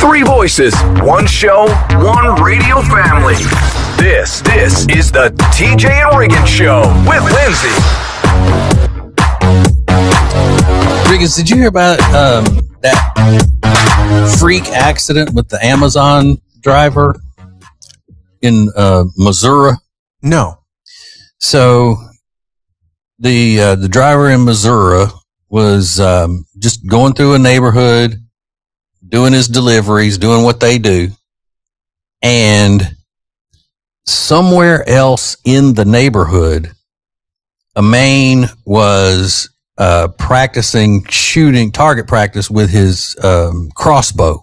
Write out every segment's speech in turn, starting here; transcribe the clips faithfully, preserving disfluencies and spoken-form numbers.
Three voices, one show, one radio family. This, this is the T J and Riggins Show with Lindsay. Riggins, did you hear about um, that freak accident with the Amazon driver in uh, Missouri? No. So the uh, the driver in Missouri was um, just going through a neighborhood, doing his deliveries, doing what they do, and somewhere else in the neighborhood, a man was uh, practicing shooting, target practice with his um, crossbow.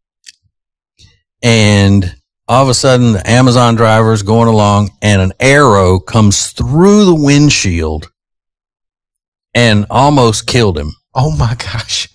And all of a sudden, the Amazon driver is going along, and an arrow comes through the windshield and almost killed him. Oh, my gosh.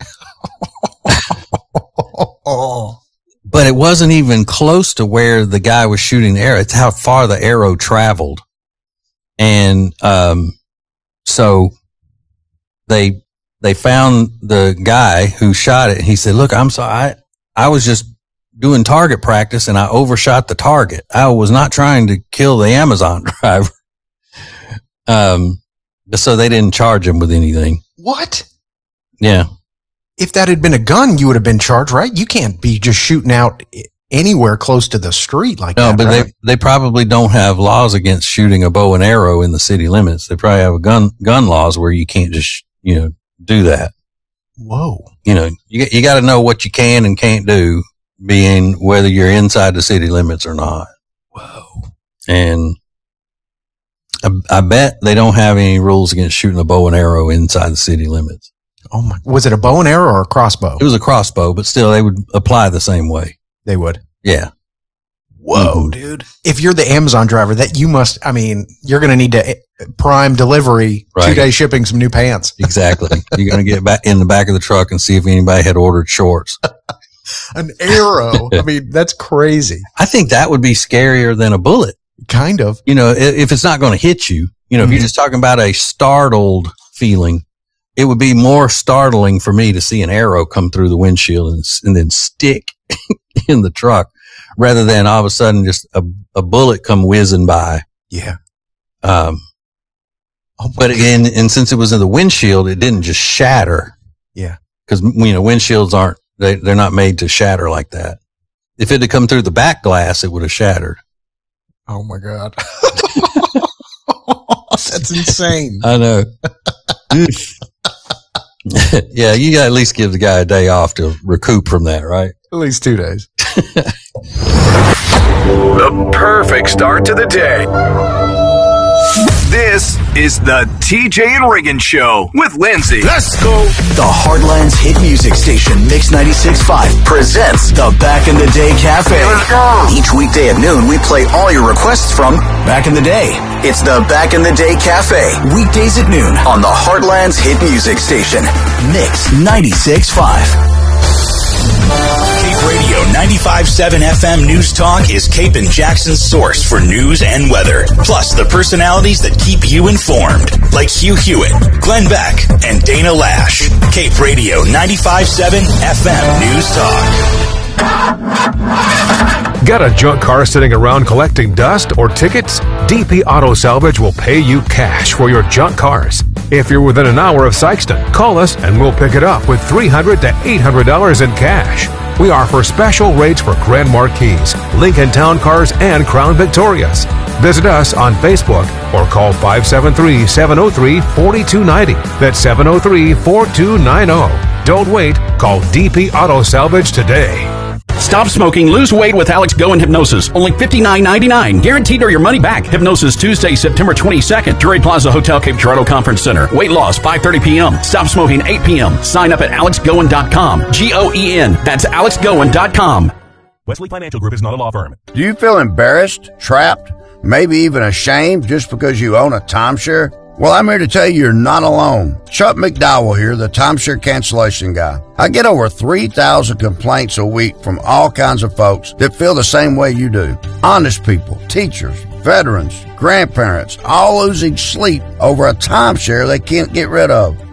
Oh. But it wasn't even close to where the guy was shooting the arrow. It's how far the arrow traveled. And um, so they they found the guy who shot it. He said, look, I'm sorry. I, I was just doing target practice and I overshot the target. I was not trying to kill the Amazon driver. Um, so they didn't charge him with anything. What? Yeah. If that had been a gun, you would have been charged, right? You can't be just shooting out anywhere close to the street like no, that. No, but right? they, they probably don't have laws against shooting a bow and arrow in the city limits. They probably have a gun, gun laws where you can't just, you know, do that. Whoa. You know, you, you got to know what you can and can't do, being whether you're inside the city limits or not. Whoa. And I, I bet they don't have any rules against shooting a bow and arrow inside the city limits. Oh my, was it a bow and arrow or a crossbow? It was a crossbow, but still they would apply the same way. They would. Yeah. Whoa, mm-hmm. dude. If you're the Amazon driver, that you must, I mean, you're going to need to prime delivery, right. two day shipping, some new pants. Exactly. You're going to get back in the back of the truck and see if anybody had ordered shorts. An arrow. I mean, that's crazy. I think that would be scarier than a bullet. Kind of. You know, if it's not going to hit you, you know, mm-hmm. if you're just talking about a startled feeling, it would be more startling for me to see an arrow come through the windshield and, and then stick in the truck rather than all of a sudden just a, a bullet come whizzing by. Yeah. Um, oh but again, and since it was in the windshield, it didn't just shatter. Yeah. Cause, you know, windshields aren't, they, they're not made to shatter like that. If it had come through the back glass, it would have shattered. Oh my God. That's insane. I know. Yeah, you got to at least give the guy a day off to recoup from that, right? At least two days. The perfect start to the day. This is the T J and Riggins Show with Lindsay. Let's go. The Heartland's hit music station, Mix ninety-six point five, presents the Back in the Day Cafe. Let's go. Each weekday at noon, we play all your requests from Back in the Day. It's the Back in the Day Cafe, weekdays at noon on the Heartland's hit music station, Mix ninety-six point five. Cape Radio ninety-five point seven F M News Talk is Cape and Jackson's source for news and weather, plus the personalities that keep you informed, like Hugh Hewitt, Glenn Beck, and Dana Lash. Cape Radio ninety-five point seven F M News Talk. Got a junk car sitting around collecting dust or tickets? D P Auto Salvage will pay you cash for your junk cars. If you're within an hour of Sykeston, call us and we'll pick it up with three hundred dollars to eight hundred dollars in cash. We offer special rates for Grand Marquis, Lincoln Town Cars, and Crown Victorias. Visit us on Facebook or call five seven three, seven oh three, four two nine oh. That's seven oh three, four two nine oh. Don't wait. Call D P Auto Salvage today. Stop smoking, lose weight with Alex Go and Hypnosis. Only fifty-nine ninety-nine. Guaranteed or your money back. Hypnosis Tuesday, September twenty-second. Drury Plaza Hotel, Cape Girardeau Conference Center. Weight loss, five thirty p.m. Stop smoking, eight p.m. Sign up at alex goen dot com. G O E N. That's alex goen dot com. Wesley Financial Group is not a law firm. Do you feel embarrassed, trapped, maybe even ashamed just because you own a timeshare? Well, I'm here to tell you you're not alone. Chuck McDowell here, the timeshare cancellation guy. I get over three thousand complaints a week from all kinds of folks that feel the same way you do. Honest people, teachers, veterans, grandparents, all losing sleep over a timeshare they can't get rid of.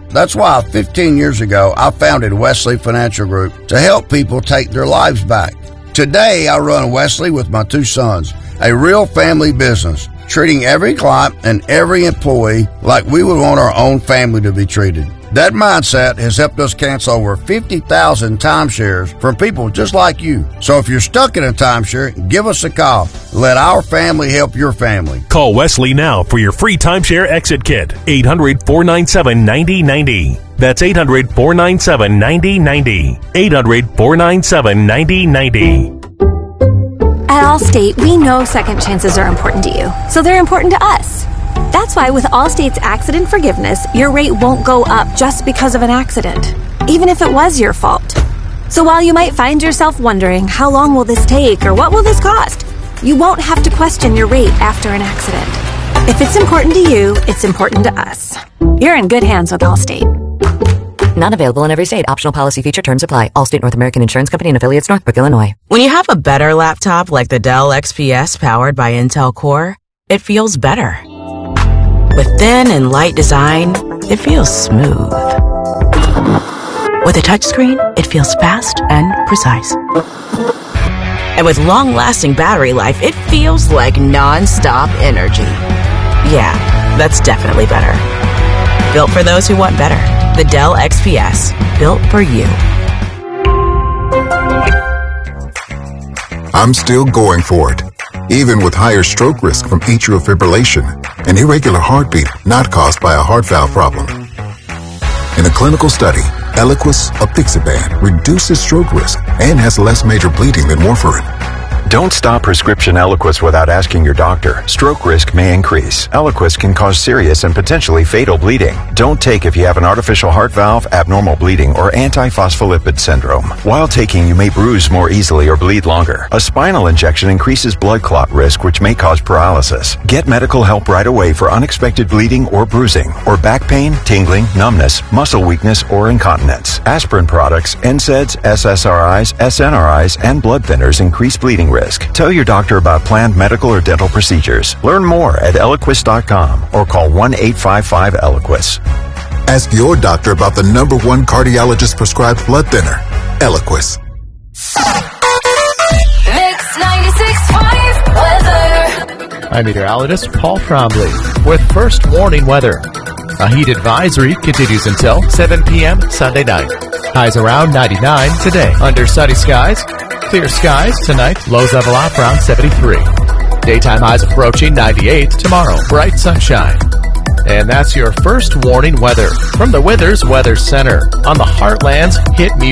That's why fifteen years ago, I founded Wesley Financial Group to help people take their lives back. Today, I run Wesley with my two sons, a real family business, treating every client and every employee like we would want our own family to be treated. That mindset has helped us cancel over fifty thousand timeshares from people just like you. So if you're stuck in a timeshare, give us a call. Let our family help your family. Call Wesley now for your free timeshare exit kit. eight hundred, four nine seven, nine zero nine zero. That's eight hundred, four nine seven, nine zero nine zero. eight hundred, four nine seven, nine zero nine zero. At Allstate, we know second chances are important to you, so they're important to us. That's why with Allstate's accident forgiveness, your rate won't go up just because of an accident, even if it was your fault. So while you might find yourself wondering, how long will this take or what will this cost? You won't have to question your rate after an accident. If it's important to you, it's important to us. You're in good hands with Allstate. Not available in every state. Optional policy feature terms apply. Allstate North American Insurance Company and affiliates, Northbrook, Illinois. When you have a better laptop like the Dell X P S powered by Intel Core, it feels better. With thin and light design, it feels smooth. With a touchscreen, it feels fast and precise. And with long-lasting battery life, it feels like non-stop energy. Yeah, that's definitely better. Built for those who want better. The Dell X P S. Built for you. I'm still going for it, even with higher stroke risk from atrial fibrillation, an irregular heartbeat not caused by a heart valve problem. In a clinical study, Eliquis apixaban reduces stroke risk and has less major bleeding than warfarin. Don't stop prescription Eliquis without asking your doctor. Stroke risk may increase. Eliquis can cause serious and potentially fatal bleeding. Don't take if you have an artificial heart valve, abnormal bleeding, or antiphospholipid syndrome. While taking, you may bruise more easily or bleed longer. A spinal injection increases blood clot risk, which may cause paralysis. Get medical help right away for unexpected bleeding or bruising, or back pain, tingling, numbness, muscle weakness, or incontinence. Aspirin products, N SAIDs, S S R Is, S N R Is, and blood thinners increase bleeding risk. Tell your doctor about planned medical or dental procedures. Learn more at Eliquis dot com or call one eight five five Eliquis. Ask your doctor about the number one cardiologist prescribed blood thinner, Eliquis. Mix ninety-six point five weather. I'm meteorologist Paul Trombley with first warning weather. A heat advisory continues until seven p.m. Sunday night. Highs around ninety-nine today. Under sunny skies. Clear skies tonight. Lows level off around seventy-three. Daytime highs approaching ninety-eight tomorrow. Bright sunshine. And that's your first warning weather from the Withers Weather Center on the Heartland's Hit Music.